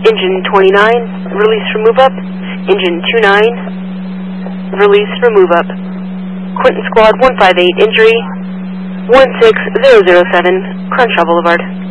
Engine 29, release for move up. Engine 29, release for move up. Quinton Squad 158, injury 16007, Crenshaw Boulevard.